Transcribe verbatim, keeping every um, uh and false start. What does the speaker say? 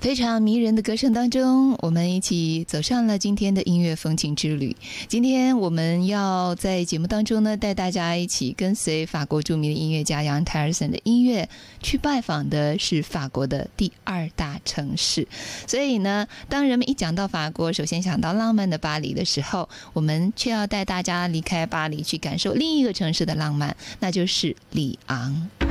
非常迷人的歌声当中，我们一起走上了今天的音乐风情之旅。今天我们要在节目当中呢，带大家一起跟随法国著名的音乐家杨泰尔森的音乐去拜访的是法国的第二大城市。所以呢，当人们一讲到法国，首先想到浪漫的巴黎的时候，我们却要带大家离开巴黎，去感受另一个城市的浪漫，那就是里昂。